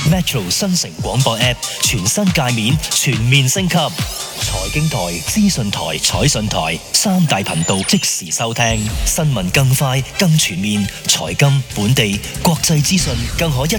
Metro 新城廣播 App 全新界面全面升級，財經台、資訊台、彩訊台三大頻道即時收聽，新聞更快更全面，財金、本地、國際資訊更可一